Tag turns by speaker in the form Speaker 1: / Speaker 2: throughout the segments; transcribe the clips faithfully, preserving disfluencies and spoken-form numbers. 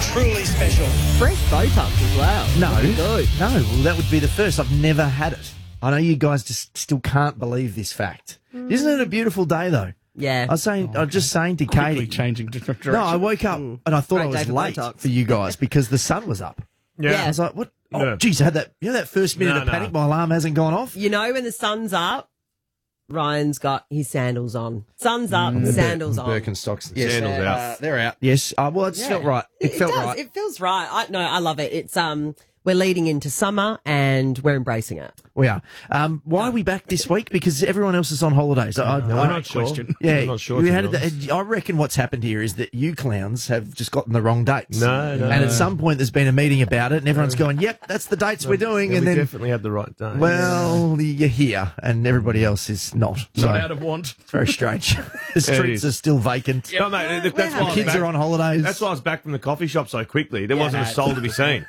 Speaker 1: truly special.
Speaker 2: Fresh Botox as well.
Speaker 3: No,
Speaker 2: Good.
Speaker 3: no, well, that would be the first. I've never had it. I know you guys just still can't believe this fact. Mm. Isn't it a beautiful day, though?
Speaker 2: Yeah.
Speaker 3: I was saying,
Speaker 4: Oh, okay.
Speaker 3: I was just saying to
Speaker 4: Quickly
Speaker 3: Katie.
Speaker 4: changing direction.
Speaker 3: No, I woke up and I thought
Speaker 2: Great
Speaker 3: I was
Speaker 2: day for
Speaker 3: late
Speaker 2: Botox.
Speaker 3: for you guys because the sun was up.
Speaker 2: Yeah.
Speaker 3: I was like, what? Oh,
Speaker 4: Yeah.
Speaker 3: geez, I had that. You know that first minute
Speaker 4: No,
Speaker 3: of
Speaker 4: no.
Speaker 3: panic, my alarm hasn't gone off.
Speaker 2: You know when the sun's up, Ryan's got his sandals on. Sun's up,
Speaker 3: Mm.
Speaker 2: sandals on.
Speaker 5: Birkenstocks.
Speaker 3: Yes,
Speaker 4: Sandals
Speaker 3: they're,
Speaker 4: out.
Speaker 3: uh, they're out. Yes. Uh, well, it just
Speaker 2: Yeah.
Speaker 3: felt right. It,
Speaker 2: It,
Speaker 3: felt
Speaker 2: does.
Speaker 3: right.
Speaker 2: It feels right. I, no, I love it. It's um, we're leading into summer and we're embracing it.
Speaker 3: We are. Um, why are we back this week? Because everyone else is on holidays. I,
Speaker 4: No,
Speaker 3: I,
Speaker 4: I'm not sure. question.
Speaker 3: Yeah,
Speaker 4: I'm not sure.
Speaker 3: we
Speaker 4: to
Speaker 3: had
Speaker 4: be honest.
Speaker 3: it, I reckon what's happened here is that you clowns have just gotten the wrong dates.
Speaker 4: No, no.
Speaker 3: And at some point there's been a meeting about it and everyone's going, yep, that's the dates we're doing.
Speaker 4: Yeah,
Speaker 3: and
Speaker 4: we
Speaker 3: then,
Speaker 4: definitely had the right day.
Speaker 3: well, you're here and everybody else is not. So
Speaker 4: not out of want.
Speaker 3: it's very strange. the
Speaker 4: it
Speaker 3: streets
Speaker 4: is.
Speaker 3: are still vacant.
Speaker 4: No, mate, that- that's
Speaker 2: We're
Speaker 4: why I
Speaker 3: The
Speaker 4: was
Speaker 3: kids
Speaker 4: back-
Speaker 3: are on holidays.
Speaker 4: That's why I was back from the coffee shop so quickly. There wasn't a soul to be seen.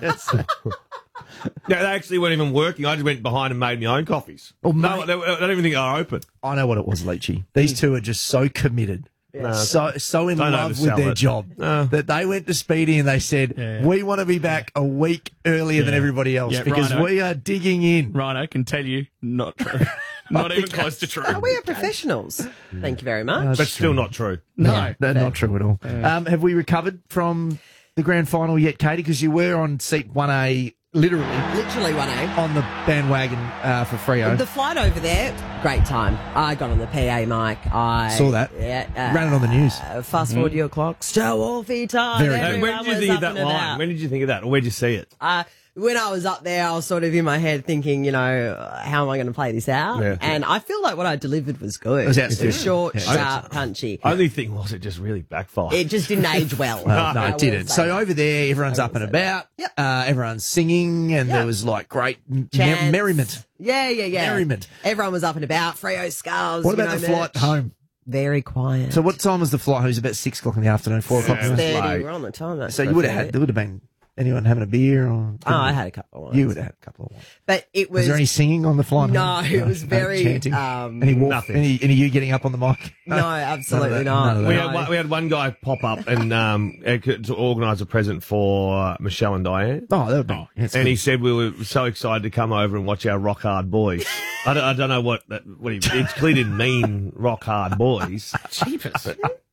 Speaker 4: No, they actually weren't even working. I just went behind and made my own coffees.
Speaker 3: Oh,
Speaker 4: no,
Speaker 3: mate.
Speaker 4: they, they don't even think they are open.
Speaker 3: I know what it was, Leachy. These two are just so committed. So so in
Speaker 4: Don't
Speaker 3: love with
Speaker 4: oversell
Speaker 3: their
Speaker 4: it.
Speaker 3: job
Speaker 4: No.
Speaker 3: that they went to Speedy and they said,
Speaker 4: Yeah.
Speaker 3: we want to be back a week earlier than
Speaker 4: Yeah.
Speaker 3: everybody else
Speaker 4: Yeah,
Speaker 3: because
Speaker 4: righto.
Speaker 3: we are digging in.
Speaker 4: Rhino can tell you, not true. Not even close to true.
Speaker 2: Oh, we are professionals. Thank you very much.
Speaker 4: But still not true.
Speaker 3: No, that's not true at all. Um, have we recovered from the grand final yet, Katie? Because you were on seat one A, literally
Speaker 2: Literally one A.
Speaker 3: on the bandwagon uh, for Freo.
Speaker 2: The flight over there, great time. I got on the P A mic. I
Speaker 3: Saw that.
Speaker 2: Yeah, uh,
Speaker 3: Ran it on the news.
Speaker 2: Uh, fast forward your clock. Joe Wolfie time.
Speaker 3: Very good.
Speaker 4: And when did you
Speaker 2: Everyone
Speaker 4: think
Speaker 2: was
Speaker 4: of that
Speaker 2: up and
Speaker 4: line?
Speaker 2: about.
Speaker 4: When did you think of that? Or where did you see it?
Speaker 2: Uh, when I was up there, I was sort of in my head thinking, you know, how am I going to play this out?
Speaker 4: Yeah.
Speaker 2: And I feel like what I delivered was good.
Speaker 3: It was
Speaker 2: It was
Speaker 3: outstanding.
Speaker 2: short,
Speaker 3: Yeah.
Speaker 2: sharp, punchy.
Speaker 4: Only thing was it just really backfired.
Speaker 2: It just didn't age well.
Speaker 3: Well, no,
Speaker 2: I
Speaker 3: it
Speaker 2: will
Speaker 3: didn't.
Speaker 2: say
Speaker 3: So
Speaker 2: that.
Speaker 3: over there, everyone's
Speaker 2: I
Speaker 3: up
Speaker 2: will
Speaker 3: and
Speaker 2: say
Speaker 3: about.
Speaker 2: Yep.
Speaker 3: Uh, everyone's singing, and there
Speaker 2: Yep.
Speaker 3: was like great m-
Speaker 2: Chants.
Speaker 3: merriment.
Speaker 2: Yeah, yeah, yeah.
Speaker 3: Merriment.
Speaker 2: Everyone was up and about. Freo scarves.
Speaker 3: What
Speaker 2: you
Speaker 3: about
Speaker 2: know,
Speaker 3: the flight
Speaker 2: merch.
Speaker 3: home?
Speaker 2: Very quiet.
Speaker 3: So what time was the flight? It was about six o'clock in the afternoon, four o'clock.
Speaker 4: Yeah.
Speaker 3: in the
Speaker 2: thirty.
Speaker 3: afternoon.
Speaker 2: We're on the time. That's
Speaker 3: So you would have had. There would have been anyone having a beer or.
Speaker 2: Oh, I had a couple of ones.
Speaker 3: You would have had a couple of ones.
Speaker 2: But it was.
Speaker 3: Was there any singing on the flight?
Speaker 2: No,
Speaker 3: home?
Speaker 2: it was
Speaker 3: no
Speaker 2: very,
Speaker 3: chanting.
Speaker 2: um,
Speaker 3: any walk,
Speaker 4: nothing.
Speaker 3: Any, any you getting up on the mic?
Speaker 2: No, absolutely
Speaker 3: None of that.
Speaker 2: not.
Speaker 3: None of that.
Speaker 4: We
Speaker 2: No.
Speaker 4: had, one, we had one guy pop up and um, to organise a present for Michelle and Diane.
Speaker 3: Oh, that would be. Yes,
Speaker 4: And he said we were so excited to come over and watch our rock hard boys. I don't, I don't know what that, what he, it clearly didn't mean rock hard boys.
Speaker 5: Cheapest.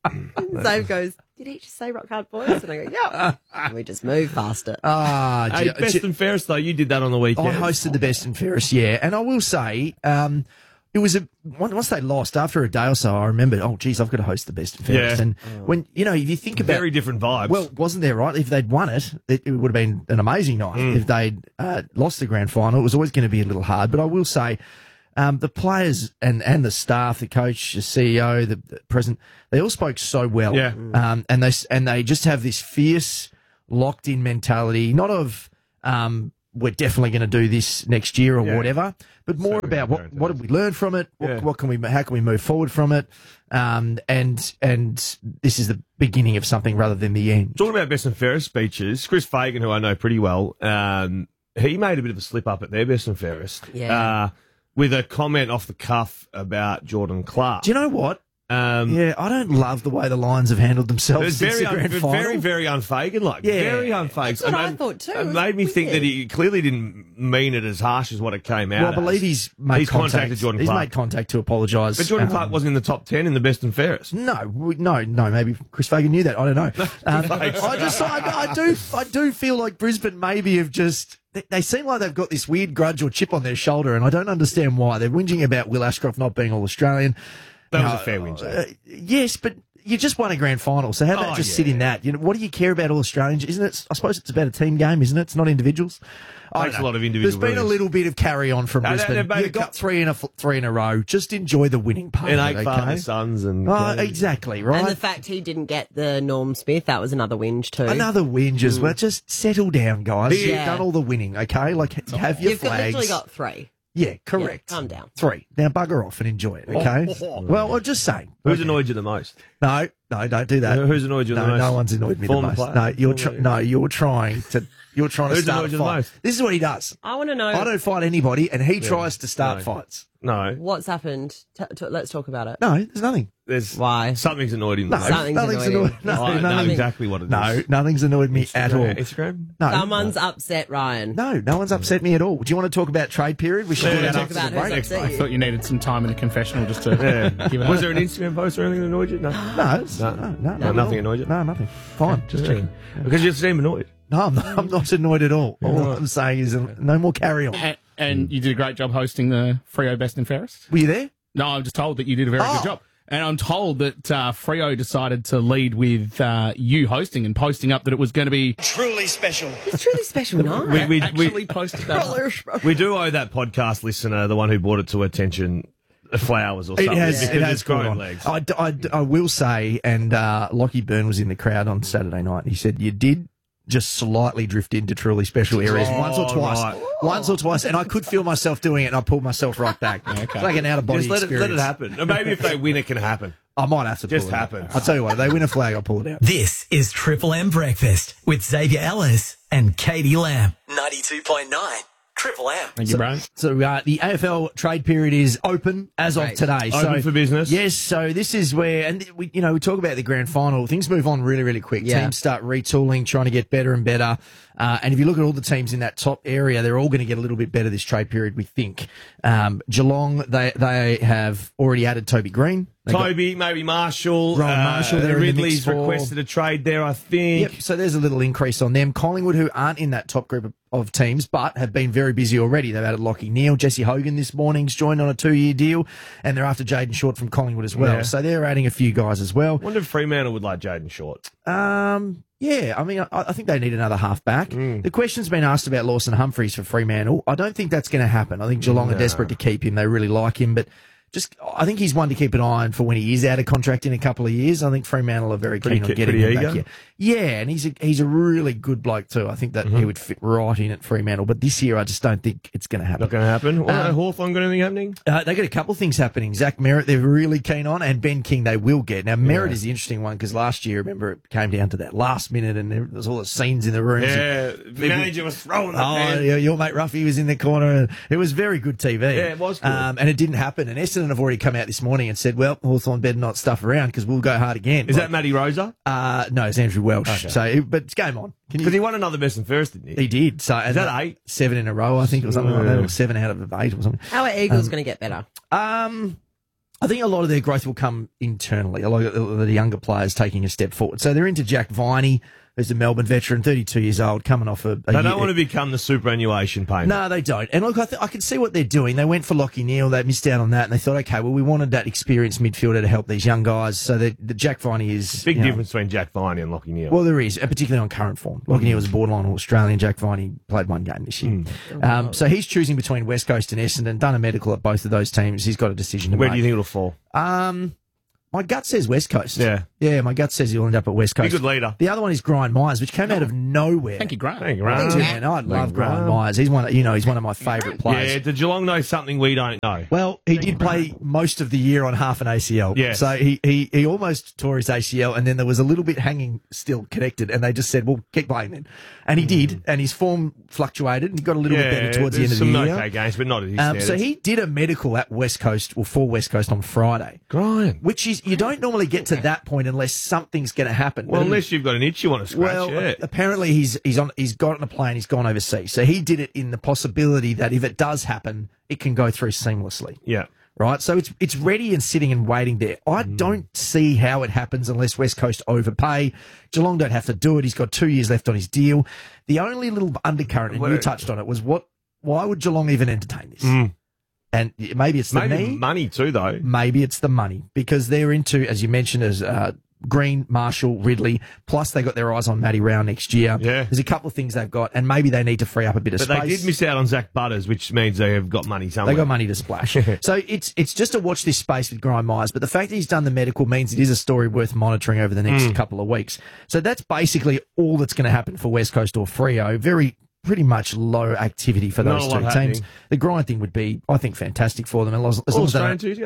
Speaker 2: Dave goes, did he just say rock hard boys? And I go, yeah. And we just move past it.
Speaker 3: Ah,
Speaker 4: Hey,
Speaker 3: gee-
Speaker 4: best
Speaker 3: gee-
Speaker 4: and fairest though, you did that on the weekend.
Speaker 3: I hosted the Best and Fairest, yeah, and I will say, um, it was a once they lost after a day or so. I remembered, oh, geez, I've got to host the Best and Fairest,
Speaker 4: Yeah.
Speaker 3: and when you know, if you think about,
Speaker 4: Very different vibes.
Speaker 3: well, wasn't there right? If they'd won it, it, it would have been an amazing night.
Speaker 4: Mm.
Speaker 3: If they'd uh, lost the grand final, it was always going to be a little hard. But I will say, um, the players and, and the staff, the coach, the C E O, the, the president, they all spoke so well.
Speaker 4: Yeah.
Speaker 3: Um, and they s- and they just have this fierce, locked in mentality, not of um, we're definitely going to do this next year or
Speaker 4: Yeah.
Speaker 3: whatever, but more
Speaker 4: So
Speaker 3: about what,
Speaker 4: very
Speaker 3: what did we learn from it? What,
Speaker 4: Yeah.
Speaker 3: what can we, how can we move forward from it? Um, and and this is the beginning of something rather than the end.
Speaker 4: Talking about best and fairest speeches, Chris Fagan, who I know pretty well, um, he made a bit of a slip up at their best and fairest.
Speaker 2: Yeah.
Speaker 4: Uh, with a comment off the cuff about Jordan Clark.
Speaker 3: Do you know what?
Speaker 4: Um,
Speaker 3: Yeah, I don't love the way the Lions have handled
Speaker 4: It
Speaker 3: themselves
Speaker 4: was
Speaker 3: since
Speaker 4: very,
Speaker 3: the
Speaker 4: un-
Speaker 3: grand final.
Speaker 4: very, very unfagan like.
Speaker 3: Yeah.
Speaker 4: Very unfagan.
Speaker 2: That's what I thought too.
Speaker 4: It made me think that he clearly didn't mean it as harsh as what it came out
Speaker 3: Well, I believe
Speaker 4: as.
Speaker 3: he's made
Speaker 4: He's
Speaker 3: contact.
Speaker 4: contacted Jordan
Speaker 3: he's
Speaker 4: Clark.
Speaker 3: made contact to apologise.
Speaker 4: But Jordan
Speaker 3: Um,
Speaker 4: Clark wasn't in the top ten in the best and fairest.
Speaker 3: No, we- no, no. Maybe Chris Fagan knew that. I don't know. Um,
Speaker 4: Thanks.
Speaker 3: I just, I, I do, I do feel like Brisbane maybe have just. They, they seem like they've got this weird grudge or chip on their shoulder, and I don't understand why. They're whinging about Will Ashcroft not being all Australian.
Speaker 4: That was
Speaker 3: No,
Speaker 4: a fair win, Joe.
Speaker 3: Uh, yes, but you just won a grand final, so how about
Speaker 4: Oh,
Speaker 3: just
Speaker 4: yeah.
Speaker 3: sit in that? You know, what do you care about all Australians? Isn't it? I suppose it's about a team game, isn't it? It's not individuals. I
Speaker 4: Takes
Speaker 3: don't
Speaker 4: a
Speaker 3: know.
Speaker 4: lot of individual
Speaker 3: There's been a
Speaker 4: winners.
Speaker 3: little bit of carry on from
Speaker 4: No, they-
Speaker 3: Brisbane.
Speaker 4: they've made
Speaker 3: You
Speaker 4: a
Speaker 3: got
Speaker 4: cou-
Speaker 3: three in a f- three in a row. Just enjoy the winning part.
Speaker 4: And
Speaker 3: of
Speaker 4: eight
Speaker 3: it,
Speaker 4: father
Speaker 3: okay?
Speaker 4: sons and
Speaker 3: Oh,
Speaker 4: uh,
Speaker 3: exactly right.
Speaker 2: And the fact he didn't get the Norm Smith, that was another whinge too.
Speaker 3: Another whinge as well. Just settle down, guys. You've
Speaker 2: Yeah.
Speaker 3: done all the winning, okay? Like, have your
Speaker 2: You've got,
Speaker 3: flags.
Speaker 2: literally got three.
Speaker 3: yeah, correct.
Speaker 2: Yeah, calm down.
Speaker 3: Three. Now bugger off and enjoy it, okay? Well, I'm just saying.
Speaker 4: Who's annoyed you the most?
Speaker 3: No, no, don't do that.
Speaker 4: Who's annoyed you the
Speaker 3: no,
Speaker 4: most?
Speaker 3: No one's annoyed me the
Speaker 4: Former
Speaker 3: most.
Speaker 4: player?
Speaker 3: No, you're tr-
Speaker 4: Former-
Speaker 3: no, you're trying to you're trying to
Speaker 4: Who's
Speaker 3: start a
Speaker 4: annoyed you the
Speaker 3: fight.
Speaker 4: most?
Speaker 3: This is what he does.
Speaker 2: I want to know
Speaker 3: I don't fight anybody, and he tries to start
Speaker 4: No.
Speaker 3: fights.
Speaker 4: No,
Speaker 2: what's happened. T- t- let's talk about it.
Speaker 3: No, there's nothing.
Speaker 4: there's
Speaker 2: Why?
Speaker 4: something's annoyed him.
Speaker 3: No,
Speaker 4: the most.
Speaker 2: Something's
Speaker 3: nothing's
Speaker 2: annoyed
Speaker 3: annoyed.
Speaker 2: him.
Speaker 3: No,
Speaker 4: I know
Speaker 3: nothing.
Speaker 4: exactly what it is.
Speaker 3: No, nothing's annoyed me at all.
Speaker 4: Instagram.
Speaker 3: No,
Speaker 2: Someone's upset Ryan.
Speaker 3: no, no one's upset me at all. Do you want to talk about trade period? We should
Speaker 4: Yeah,
Speaker 3: do that
Speaker 4: talk
Speaker 3: after
Speaker 2: about
Speaker 3: the
Speaker 2: who's
Speaker 3: break.
Speaker 2: upset
Speaker 1: I
Speaker 2: you.
Speaker 1: thought you needed some time in the confessional just to
Speaker 4: Yeah.
Speaker 1: give it
Speaker 4: Was
Speaker 1: up.
Speaker 4: there an Instagram post or anything that annoyed you? No.
Speaker 3: No, it's,
Speaker 4: No.
Speaker 3: no, no,
Speaker 4: No,
Speaker 3: not at
Speaker 4: nothing
Speaker 3: all.
Speaker 4: annoyed you?
Speaker 3: No, nothing. Fine, just checking.
Speaker 4: Because you seem annoyed.
Speaker 3: No, I'm not, I'm not annoyed at all. All
Speaker 4: right.
Speaker 3: I'm saying is uh, no more carry on.
Speaker 1: And, and you did a great job hosting the Freo Best and Fairest.
Speaker 3: Were you there?
Speaker 1: No, I'm just told that you did a very
Speaker 3: Oh.
Speaker 1: good job. And I'm told that uh, Freo decided to lead with uh, you hosting and posting up that it was going to be
Speaker 5: Truly special.
Speaker 2: It's really special night.
Speaker 4: We, we,
Speaker 1: actually
Speaker 4: we,
Speaker 1: posted that. up.
Speaker 4: we do owe that podcast listener, the one who brought it to attention, flowers or
Speaker 3: It
Speaker 4: something.
Speaker 3: has,
Speaker 4: because
Speaker 3: it has
Speaker 4: it's grown
Speaker 3: gone on.
Speaker 4: legs.
Speaker 3: I, I, I will say, and uh, Lockie Byrne was in the crowd on Saturday night. He said you did just slightly drift into truly special areas
Speaker 4: Oh,
Speaker 3: once or twice,
Speaker 4: right.
Speaker 3: once or twice, and I could feel myself doing it, and I pulled myself right back.
Speaker 1: Okay.
Speaker 3: It's like an out of body
Speaker 4: Just let it,
Speaker 3: experience.
Speaker 4: let it happen. Or maybe if they win, it can happen.
Speaker 3: I might have to
Speaker 4: Just
Speaker 3: pull it out.
Speaker 4: happens.
Speaker 3: I'll tell you what, if they win a flag, I'll pull it out.
Speaker 5: This is Triple M Breakfast with Xavier Ellis and Katie Lamb. ninety-two point nine Triple M.
Speaker 1: Thank you, Brian.
Speaker 3: So uh, the A F L trade period is open as of
Speaker 2: Great.
Speaker 3: today.
Speaker 4: Open
Speaker 3: so,
Speaker 4: for business.
Speaker 3: Yes, so this is where, and we, you know, we talk about the grand final. Things move on really, really quick.
Speaker 2: Yeah.
Speaker 3: Teams start retooling, trying to get better and better. Uh, and if you look at all the teams in that top area, they're all going to get a little bit better this trade period, we think. Um, Geelong, they they have already added Toby Green. They got-
Speaker 4: Toby, maybe Marshall.
Speaker 3: Ron Marshall, they're in the
Speaker 4: Ridley's
Speaker 3: mix for-
Speaker 4: requested a trade there, I think.
Speaker 3: Yep, so there's a little increase on them. Collingwood, who aren't in that top group of, of teams, but have been very busy already. They've added Lockie Neal. Jesse Hogan this morning's joined on a two-year deal, and they're after Jaden Short from Collingwood as well.
Speaker 4: Yeah.
Speaker 3: So they're adding a few guys as well.
Speaker 4: wonder if Fremantle would like Jaden Short.
Speaker 3: Um, yeah, I mean, I, I think they need another halfback.
Speaker 4: Mm.
Speaker 3: The question's been asked about Lawson Humphreys for Fremantle. I don't think that's going to happen. I think Geelong are
Speaker 4: No.
Speaker 3: desperate to keep him. They really like him, but just I think he's one to keep an eye on for when he is out of contract in a couple of years. I think Fremantle are very
Speaker 4: Pretty
Speaker 3: keen on
Speaker 4: ki-
Speaker 3: getting
Speaker 4: pretty
Speaker 3: him back
Speaker 4: eager.
Speaker 3: here. Yeah, and he's a, he's a really good bloke too. I think that
Speaker 4: Mm-hmm.
Speaker 3: he would fit right in at Fremantle. But this year, I just don't think it's going to happen.
Speaker 4: Not going to happen. Well,
Speaker 3: Um,
Speaker 4: Hawthorn got anything happening?
Speaker 3: Uh, they got a couple of things happening. Zach Merritt, they're really keen on, and Ben King, they will get. Now, Merritt
Speaker 4: Yeah.
Speaker 3: is the interesting one because last year, remember, it came down to that last minute, and there was all the scenes in the rooms.
Speaker 4: Yeah, the manager was throwing the
Speaker 3: Oh,
Speaker 4: pen.
Speaker 3: yeah, your mate Ruffy was in the corner, and it was very good T V.
Speaker 4: Yeah, it was good.
Speaker 3: Um, and it didn't happen. And Essendon have already come out this morning and said, well, Hawthorn better not stuff around because we'll go hard again.
Speaker 4: Is
Speaker 3: Like,
Speaker 4: that Matty Rosa?
Speaker 3: Uh, no, it's Andrew Welsh.
Speaker 4: Okay.
Speaker 3: So, it- but it's game on. Can
Speaker 4: Because
Speaker 3: you,
Speaker 4: he won another best and fairest, didn't he?
Speaker 3: he did. So,
Speaker 4: Is that eight?
Speaker 3: Seven in a row, I think, or something like that,
Speaker 4: Yeah.
Speaker 3: or seven out of eight or something.
Speaker 2: How are Eagles
Speaker 3: Um,
Speaker 2: going to get better?
Speaker 3: Um, I think a lot of their growth will come internally. A lot of the younger players taking a step forward. So they're into Jack Viney, who's a Melbourne veteran, thirty-two years old, coming off a. a
Speaker 4: They
Speaker 3: year-
Speaker 4: don't want to become the superannuation payment.
Speaker 3: No, they don't. And look, I, th- I can see what they're doing. They went for Lockie Neal. They missed out on that, and they thought, okay, well, we wanted that experienced midfielder to help these young guys. So the, the Jack Viney is
Speaker 4: Big
Speaker 3: you know,
Speaker 4: difference between Jack Viney and Lockie Neal.
Speaker 3: Well, there is, and particularly on current form. Lockie Neal was a borderline Australian. Jack Viney played one game this year.
Speaker 4: Hmm.
Speaker 3: Um, so he's choosing between West Coast and Essendon. Done a medical at both of those teams. He's got a decision to
Speaker 4: Where
Speaker 3: make.
Speaker 4: do you think it'll fall?
Speaker 3: Um, my gut says West Coast.
Speaker 4: Yeah.
Speaker 3: Yeah, my gut says he'll end up at West
Speaker 4: Be a
Speaker 3: Coast.
Speaker 4: good leader.
Speaker 3: The other one is Brian Myers, which came out of nowhere.
Speaker 1: Thank you, Grant.
Speaker 4: Thank you,
Speaker 3: Thanks,
Speaker 4: Grant.
Speaker 3: man. I love Brian
Speaker 4: Grant.
Speaker 3: Myers. He's one, you know, he's one of my favourite
Speaker 4: Yeah,
Speaker 3: players.
Speaker 4: did Geelong know something we don't know?
Speaker 3: Well, he did play most of the year on half an A C L.
Speaker 4: Yes.
Speaker 3: So he, he, he almost tore his A C L, and then there was a little bit hanging still connected, and they just said, well, keep playing then. And he did, and his form fluctuated, and he got a little
Speaker 4: Hmm. yeah,
Speaker 3: bit better towards the end
Speaker 4: there's
Speaker 3: of the
Speaker 4: some
Speaker 3: year.
Speaker 4: okay games, but not at his
Speaker 3: Um, so
Speaker 4: standards.
Speaker 3: he did a medical at West Coast, or for West Coast on Friday,
Speaker 4: Grind.
Speaker 3: which is, you don't normally get to that point unless something's going to happen.
Speaker 4: Well,
Speaker 3: But-
Speaker 4: unless you've got an itch you want to scratch,
Speaker 3: well,
Speaker 4: yeah.
Speaker 3: apparently he's he's on he's got on a plane. He's gone overseas, so he did it in the possibility that if it does happen, it can go through seamlessly.
Speaker 4: Yeah.
Speaker 3: Right, so it's it's ready and sitting and waiting there. I
Speaker 4: Mm.
Speaker 3: don't see how it happens unless West Coast overpay. Geelong don't have to do it. He's got two years left on his deal. The only little undercurrent, and
Speaker 4: Well,
Speaker 3: you touched on it, was what? Why would Geelong even entertain this?
Speaker 4: Mm.
Speaker 3: And maybe it's the
Speaker 4: Maybe
Speaker 3: me,
Speaker 4: money too, though.
Speaker 3: maybe it's the money because they're into, as you mentioned, as uh, Green, Marshall, Ridley. Plus, they got their eyes on Matty Rao next year.
Speaker 4: Yeah.
Speaker 3: There's a couple of things they've got, and maybe they need to free up a bit of
Speaker 4: But
Speaker 3: space.
Speaker 4: they did miss out on Zach Butters, which means they have got money somewhere.
Speaker 3: They got money to splash. So it's it's just to watch this space with Brian Myers. But the fact that he's done the medical means it is a story worth monitoring over the next
Speaker 4: Mm.
Speaker 3: couple of weeks. So that's basically all that's going to happen for West Coast or Freo. Very pretty much low activity for
Speaker 4: Not
Speaker 3: those
Speaker 4: a lot
Speaker 3: two
Speaker 4: happening.
Speaker 3: teams. The grind thing would be, I think, fantastic for them. And as, as
Speaker 4: All
Speaker 3: long as they
Speaker 4: Australian
Speaker 3: don't-
Speaker 4: Tuesday?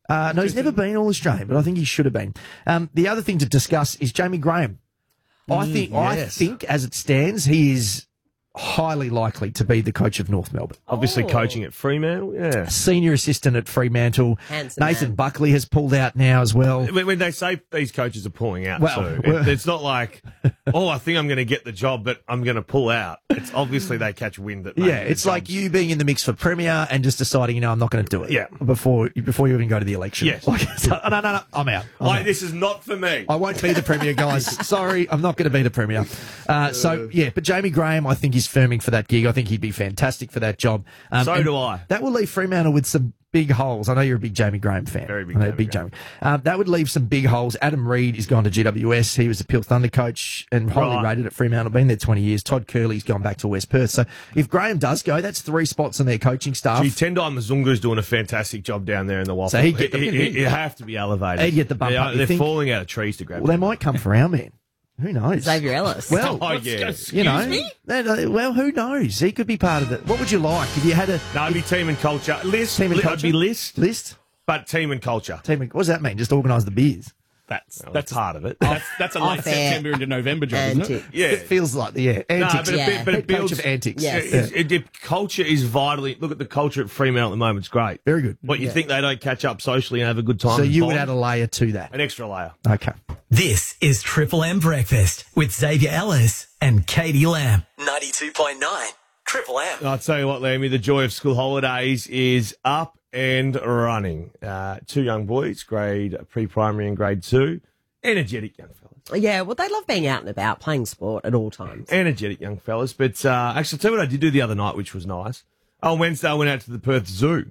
Speaker 3: Uh, no, he's never been All-Australian, but I think he should have been. Um, the other thing to discuss is Jamie Graham. I think, I
Speaker 4: yes.
Speaker 3: think, as it stands, he is highly likely to be the coach of North Melbourne.
Speaker 4: Obviously
Speaker 2: Oh.
Speaker 4: coaching at Fremantle, yeah.
Speaker 3: Senior assistant at Fremantle.
Speaker 2: Handsome
Speaker 3: Nathan
Speaker 2: man.
Speaker 3: Buckley has pulled out now as well.
Speaker 4: When when they say these coaches are pulling out,
Speaker 3: Well,
Speaker 4: too,
Speaker 3: well-
Speaker 4: it, it's not like, oh, I think I'm going to get the job, but I'm going to pull out. It's obviously they catch wind that. maybe
Speaker 3: Yeah,
Speaker 4: the
Speaker 3: it's like
Speaker 4: job's-
Speaker 3: you being in the mix for Premier and just deciding, you know, I'm not going to do it.
Speaker 4: Yeah.
Speaker 3: Before before you even go to the election.
Speaker 4: Yes.
Speaker 3: Like, so, no, no, no, I'm out. I'm
Speaker 4: Like,
Speaker 3: out.
Speaker 4: this is not for me.
Speaker 3: I won't be the Premier, guys. Sorry, I'm not going to be the Premier. Uh, so, yeah, but Jamie Graham, I think, is firming for that gig. I think he'd be fantastic for that job. Um,
Speaker 4: So
Speaker 3: and
Speaker 4: do I.
Speaker 3: That will leave Fremantle with some big holes. I know you're a big Jamie Graham fan.
Speaker 4: Very big
Speaker 3: I know,
Speaker 4: Jamie
Speaker 3: big
Speaker 4: Graham.
Speaker 3: Jamie. Um, that would leave some big holes. Adam Reid is gone to G W S. He was the Peel Thunder coach and highly
Speaker 4: Right.
Speaker 3: rated at Fremantle, been there twenty years. Todd Curley's gone back to West Perth. So if Graham does go, that's three spots on their coaching staff.
Speaker 4: Gee, Tendai Mazunga's doing a fantastic job down there in the Waffle.
Speaker 3: So he'd get the-
Speaker 4: he, he, he'd have to be elevated.
Speaker 3: He'd get the bump
Speaker 4: They
Speaker 3: up,
Speaker 4: are-
Speaker 3: you
Speaker 4: They're
Speaker 3: think?
Speaker 4: falling out of trees to grab
Speaker 3: Well, they
Speaker 4: him.
Speaker 3: might come for our man. Who knows?
Speaker 2: Xavier Ellis.
Speaker 3: Well,
Speaker 4: Oh, yeah.
Speaker 3: you know, that- well, who knows? He could be part of it. What would you like if you had a
Speaker 4: No, it'd be team and culture. List.
Speaker 3: team and
Speaker 4: li-
Speaker 3: culture?
Speaker 4: I'd be list,
Speaker 3: list?
Speaker 4: but team and culture.
Speaker 3: Team, what does that mean? Just organise the beers.
Speaker 1: That's
Speaker 4: Well,
Speaker 1: that's
Speaker 4: part of it.
Speaker 1: That's that's a late
Speaker 2: Off air.
Speaker 1: September into November job, isn't it?
Speaker 2: Antics.
Speaker 4: Yeah.
Speaker 3: It feels like the yeah
Speaker 4: No,
Speaker 3: antics.
Speaker 4: but, it,
Speaker 2: Yeah.
Speaker 4: but it
Speaker 3: Head coach
Speaker 4: builds
Speaker 3: of antics.
Speaker 2: Yes.
Speaker 3: Yeah.
Speaker 4: It, it, culture is vitally. Look at the culture at Fremantle at the moment. It's great.
Speaker 3: Very good.
Speaker 4: What you
Speaker 2: Yeah.
Speaker 4: think they don't catch up socially and have a good time?
Speaker 3: So
Speaker 4: and
Speaker 3: you would
Speaker 4: bond?
Speaker 3: add a layer to that.
Speaker 4: an extra layer.
Speaker 3: Okay.
Speaker 5: This is Triple M Breakfast with Xavier Ellis and Katie Lamb. ninety-two point nine Triple M.
Speaker 4: I'll tell you what, Lammy, the joy of school holidays is up and running. Uh, two young boys, grade pre-primary and grade two, energetic young fellas.
Speaker 2: Yeah, well, they love being out and about, playing sport at all times.
Speaker 4: Energetic young fellas. But uh, actually, I'll tell you what I did do the other night, which was nice. On Wednesday, I went out to the Perth Zoo.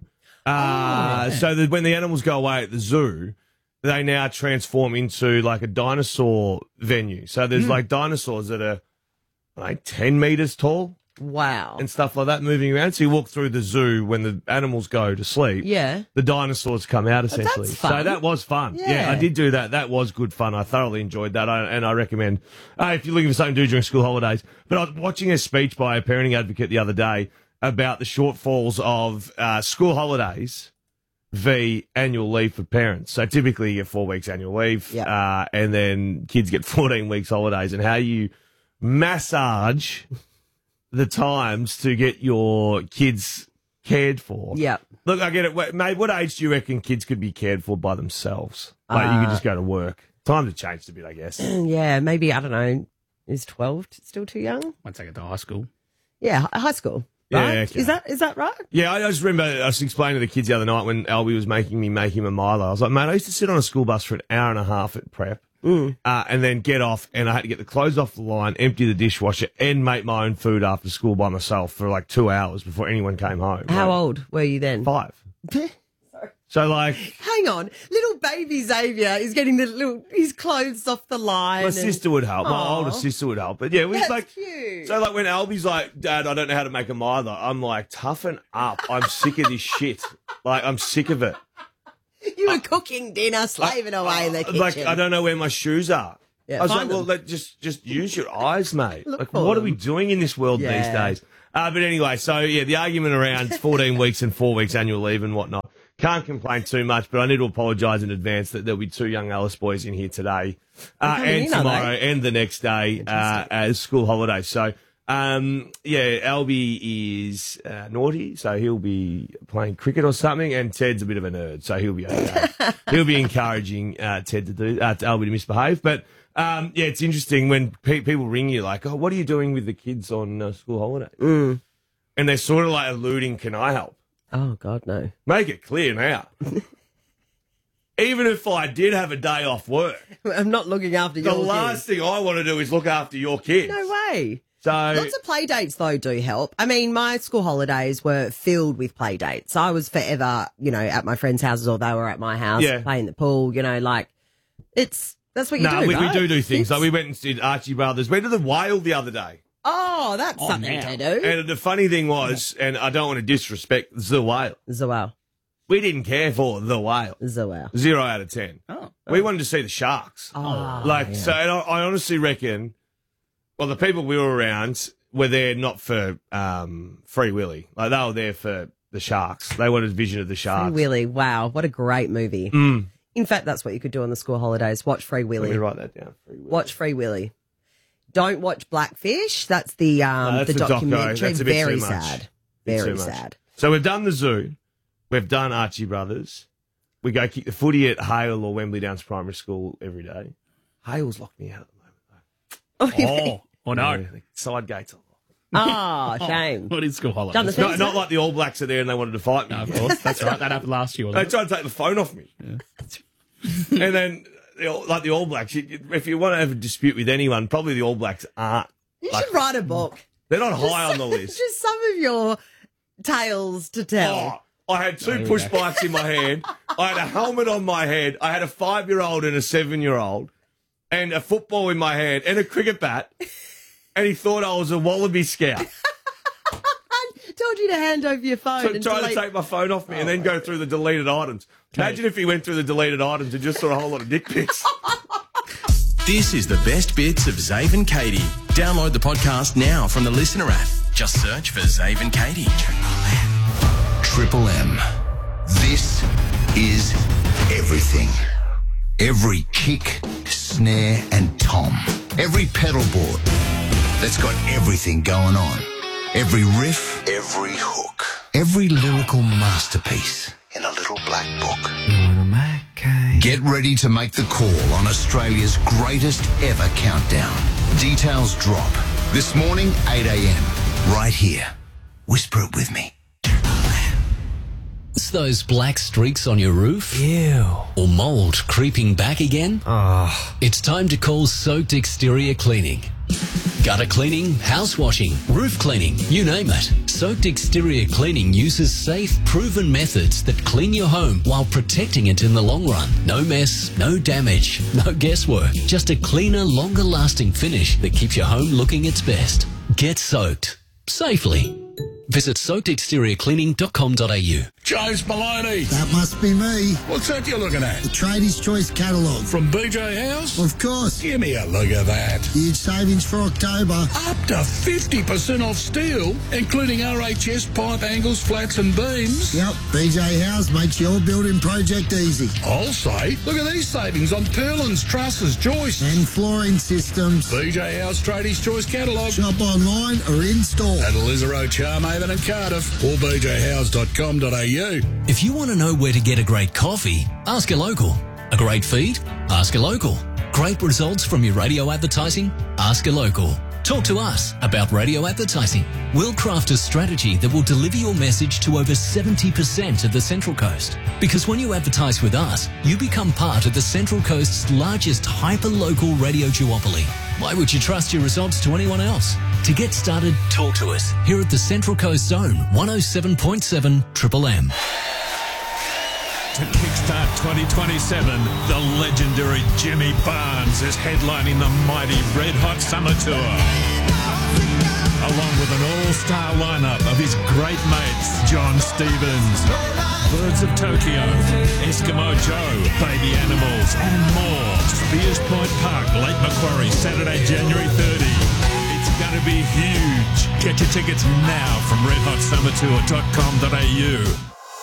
Speaker 4: Uh, So that when the animals go away at the zoo, they now transform into like a dinosaur venue. So there's like dinosaurs that are like ten meters tall
Speaker 2: Wow.
Speaker 4: and stuff like that moving around. So you walk through the zoo when the animals go to sleep.
Speaker 2: Yeah.
Speaker 4: The dinosaurs come out essentially.
Speaker 2: that's
Speaker 4: So
Speaker 2: fun.
Speaker 4: that was fun. Yeah.
Speaker 2: Yeah.
Speaker 4: I did do that. That was good fun. I thoroughly enjoyed that. I, and I recommend, uh, if you're looking for something to do during school holidays. But I was watching a speech by a parenting advocate the other day about the shortfalls of uh, school holidays v annual leave for parents. So typically you get four weeks annual leave,
Speaker 2: Yep.
Speaker 4: uh, and then kids get fourteen weeks holidays, and how you massage the times to get your kids cared for.
Speaker 2: Yep.
Speaker 4: Look, I get it. Wait, mate, what age do you reckon kids could be cared for by themselves? Like, you could just go to work. Time to change a bit, I guess.
Speaker 2: Yeah, maybe, I don't know, is twelve t- still too young?
Speaker 1: Once I get to high school.
Speaker 2: Yeah, hi- high school.
Speaker 4: Yeah,
Speaker 2: Right?
Speaker 4: okay.
Speaker 2: Is that is that right?
Speaker 4: Yeah, I just remember I was explaining to the kids the other night when Albie was making me make him a Milo. I was like, mate, I used to sit on a school bus for an hour and a half at prep.
Speaker 2: Mm.
Speaker 4: Uh, and then get off, and I had to get the clothes off the line, empty the dishwasher, and make my own food after school by myself for like two hours before anyone came home.
Speaker 2: How
Speaker 4: Like,
Speaker 2: old were you then?
Speaker 4: Five. So, like,
Speaker 2: Hang on, little baby Xavier is getting the little his clothes off the line.
Speaker 4: my
Speaker 2: and-
Speaker 4: sister would help. My
Speaker 2: Aw.
Speaker 4: older sister would help. But yeah, it was
Speaker 2: That's
Speaker 4: like,
Speaker 2: cute.
Speaker 4: so like when Albie's like, Dad, I don't know how to make a Milo. I'm like, toughen up. I'm sick of this shit. Like, I'm sick of it.
Speaker 2: You were cooking dinner, slaving away in the kitchen.
Speaker 4: Like, I don't know where my shoes are.
Speaker 2: Yeah,
Speaker 4: I was like,
Speaker 2: find
Speaker 4: well,
Speaker 2: them.
Speaker 4: let, just just use your eyes, mate.
Speaker 2: Look
Speaker 4: like,
Speaker 2: for
Speaker 4: what are
Speaker 2: them.
Speaker 4: we doing in this world these
Speaker 2: Yeah.
Speaker 4: days? Uh, but anyway, so yeah, the argument around it's fourteen weeks and four weeks annual leave and whatnot. Can't complain too much, but I need to apologise in advance that there'll be two young Alice boys in here today uh,
Speaker 2: coming
Speaker 4: and
Speaker 2: in, are
Speaker 4: tomorrow
Speaker 2: they?
Speaker 4: and the next day uh, as school holidays. So, um, yeah, Albie is uh, naughty, so he'll be playing cricket or something, and Ted's a bit of a nerd, so he'll be okay. He'll be encouraging uh, Ted to do uh, to Albie to misbehave, but. Um, yeah, it's interesting when pe- people ring you like, oh, what are you doing with the kids on uh, school holiday?
Speaker 2: Mm.
Speaker 4: And they're sort of like alluding, can I help?
Speaker 2: Oh God, no.
Speaker 4: Make it clear now. Even if I did have a day off work,
Speaker 2: I'm not looking after
Speaker 4: the
Speaker 2: your
Speaker 4: last
Speaker 2: kids.
Speaker 4: thing I want to do is look after your kids.
Speaker 2: No way.
Speaker 4: So,
Speaker 2: Lots of play dates though do help. I mean, my school holidays were filled with play dates. I was forever, you know, at my friends' houses or they were at my house
Speaker 4: Yeah.
Speaker 2: playing the pool. You know, like it's that's what you
Speaker 4: no,
Speaker 2: do.
Speaker 4: we, we
Speaker 2: right?
Speaker 4: do do things.
Speaker 2: Kids-
Speaker 4: Like we went and did Archie Brothers. Went to the whale the other day.
Speaker 2: Oh, that's
Speaker 1: Oh,
Speaker 2: something
Speaker 1: now.
Speaker 2: to do.
Speaker 4: And the funny thing was, and I don't want to disrespect the whale,
Speaker 2: Zoel,
Speaker 4: we didn't care for the whale.
Speaker 2: Zoel.
Speaker 4: Zero out of ten.
Speaker 1: Oh.
Speaker 4: We wanted to see the sharks.
Speaker 2: Oh,
Speaker 4: Like,
Speaker 2: yeah.
Speaker 4: so, and I, I honestly reckon, well, the people we were around were there not for um, Free Willy. Like, they were there for the sharks. They wanted Vision of the Sharks.
Speaker 2: Free Willy. Wow, what a great movie.
Speaker 4: Mm.
Speaker 2: In fact, that's what you could do on the school holidays. Watch Free Willy.
Speaker 4: Let me write that down. Free Willy.
Speaker 2: Watch Free Willy. Don't watch Blackfish. That's the um
Speaker 4: No, that's
Speaker 2: the
Speaker 4: the doco.
Speaker 2: documentary.
Speaker 4: That's a bit
Speaker 2: Very
Speaker 4: too much.
Speaker 2: sad.
Speaker 4: Bit
Speaker 2: Very
Speaker 4: too much.
Speaker 2: sad.
Speaker 4: So we've done the zoo. We've done Archie Brothers. We go kick the footy at Hale or Wembley Downs Primary School every day. Hale's locked me out at the moment, though.
Speaker 1: Oh, oh no.
Speaker 4: Yeah, the side gates are locked.
Speaker 2: Ah, shame.
Speaker 1: What is school
Speaker 2: Done the
Speaker 1: holidays?
Speaker 2: thing.
Speaker 4: Not, not like the All Blacks are there and they wanted to fight me.
Speaker 1: No, of course. That's right. That happened last year,
Speaker 4: They
Speaker 1: wasn't it?
Speaker 4: tried to take the phone off me. And then, you know, like the All Blacks, you, if you want to have a dispute with anyone, probably the All Blacks aren't.
Speaker 2: You
Speaker 4: Like,
Speaker 2: should write a book.
Speaker 4: they're not high on the list.
Speaker 2: Just some of your tales to tell.
Speaker 4: Oh, I had two push bikes in my hand. I had a helmet on my head. I had a five-year-old and a seven-year-old, and a football in my hand and a cricket bat. And he thought I was a Wallaby Scout.
Speaker 2: I told you to hand over your phone.
Speaker 4: So
Speaker 2: and
Speaker 4: trying to
Speaker 2: delete-
Speaker 4: take my phone off me and then go through the deleted items. Imagine if he went through the deleted items and just saw a whole lot of dick pics.
Speaker 5: This is the best bits of Zave and Katie. Download the podcast now from the Listener app. Just search for Zave and Katie.
Speaker 6: Triple M. This is everything. Every kick, snare, and tom. Every pedal board that's got everything going on. Every riff, every hook. Every lyrical masterpiece in a little black book. Get ready to make the call on Australia's greatest ever countdown. Details drop this morning, eight a.m. right here. Whisper it with me.
Speaker 7: It's those black streaks on your roof?
Speaker 5: Ew.
Speaker 7: Or mould creeping back again?
Speaker 5: Oh.
Speaker 7: It's time to call Soaked Exterior Cleaning. Gutter cleaning, house washing, roof cleaning, you name it. Soaked Exterior Cleaning uses safe, proven methods that clean your home while protecting it in the long run. No mess, no damage, no guesswork. Just a cleaner, longer-lasting finish that keeps your home looking its best. Get soaked. Safely. Visit soaked exterior cleaning dot com dot a u.
Speaker 8: James Maloney.
Speaker 9: That must be me.
Speaker 8: What's that you're looking at?
Speaker 9: The Tradies Choice catalogue.
Speaker 8: From B J House?
Speaker 9: Of course.
Speaker 8: Give me a look at that.
Speaker 9: Huge savings for October.
Speaker 8: Up to fifty percent off steel, including R H S pipe angles, flats and beams.
Speaker 9: Yep, B J House makes your building project easy.
Speaker 8: I'll say, look at these savings on purlins, trusses, joists.
Speaker 9: And flooring systems.
Speaker 8: B J House Tradies Choice catalogue.
Speaker 9: Shop online or in store.
Speaker 8: At Elizabeth, Charmhaven and Cardiff or b j house dot com dot a u.
Speaker 7: If you want to know where to get a great coffee, ask a local. A great feed? Ask a local. Great results from your radio advertising? Ask a local. Talk to us about radio advertising. We'll craft a strategy that will deliver your message to over seventy percent of the Central Coast. Because when you advertise with us, you become part of the Central Coast's largest hyper-local radio duopoly. Why would you trust your results to anyone else? To get started, talk to us here at the Central Coast Zone, one oh seven point seven Triple M.
Speaker 10: To kickstart twenty twenty-seven, the legendary Jimmy Barnes is headlining the mighty Red Hot Summer Tour. Along with an all-star lineup of his great mates, John Stevens, Birds of Tokyo, Eskimo Joe, Baby Animals, and more. Spears Point Park, Lake Macquarie, Saturday, January thirtieth. It's going to be huge. Get your tickets now from red hot summer tour dot com dot a u.